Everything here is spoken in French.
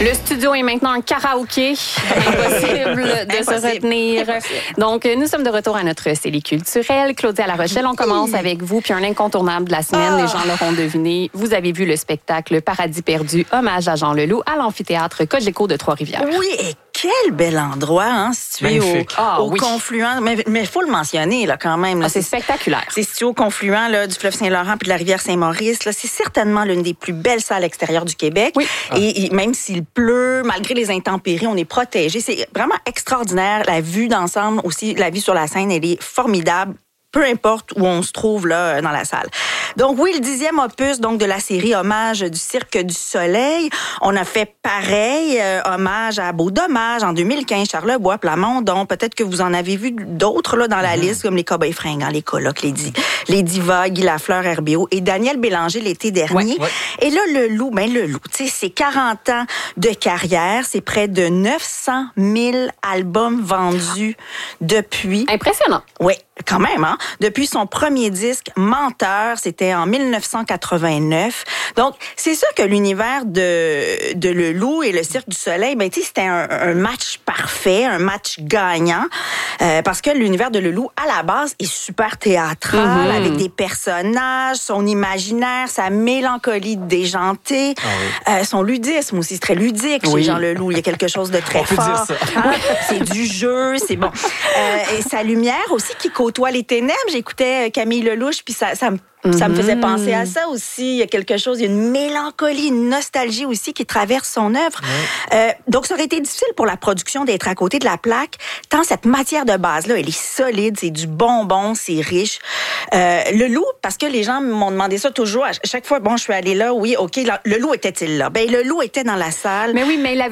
Le studio est maintenant en karaoké. Impossible de se retenir. Donc, nous sommes de retour à notre série culturelle. Claudia La Rochelle, on commence avec vous. Puis un incontournable de la semaine, les gens l'auront deviné. Vous avez vu le spectacle Paradis perdu, hommage à Jean Leloup, à l'amphithéâtre Cogeco de Trois-Rivières. Oui, et quel bel endroit, hein, situé au confluent. Mais il faut le mentionner, là, quand même. Là, c'est spectaculaire. C'est situé au confluent là, du fleuve Saint-Laurent puis de la rivière Saint-Maurice. Là, c'est certainement l'une des plus belles salles extérieures du Québec. Oui. Et même s'il pleut, malgré les intempéries, on est protégé. C'est vraiment extraordinaire. La vue d'ensemble aussi, la vue sur la Seine, elle est formidable. Peu importe où on se trouve là dans la salle. Donc oui, le 10e opus donc de la série Hommage du Cirque du Soleil. On a fait pareil, hommage à Beau Dommage en 2015, Charlebois, Plamondon. Peut-être que vous en avez vu d'autres là dans la liste, comme les Cowboys fringants, les Colocs, les Divas, Guy Lafleur, RBO et Daniel Bélanger l'été dernier. Ouais. Et là, le Loup, tu sais, c'est 40 ans de carrière, c'est près de 900 000 albums vendus depuis. Impressionnant. Oui, quand même, hein? Depuis son premier disque, Menteur, c'était en 1989. Donc, c'est sûr que l'univers de Le Loup et le Cirque du Soleil, ben, tu sais, c'était un match parfait, un match gagnant, parce que l'univers de Le Loup, à la base, est super théâtral, avec des personnages, son imaginaire, sa mélancolie déjantée, son ludisme aussi, c'est très ludique chez Jean Leloup. Il y a quelque chose de très fort. Hein? C'est du jeu, c'est bon. Et sa lumière aussi qui côtoie les ténèbres. J'écoutais Camille Lelouch, puis ça me faisait penser à ça aussi. Il y a quelque chose, il y a une mélancolie, une nostalgie aussi qui traverse son œuvre. Donc, ça aurait été difficile pour la production d'être à côté de la plaque, tant cette matière de base-là, elle est solide, c'est du bonbon, c'est riche. Le Loup, parce que les gens m'ont demandé ça toujours, à chaque fois, bon, je suis allée là, oui, OK, le Loup était-il là? Ben, le Loup était dans la salle. Mais oui, mais il avait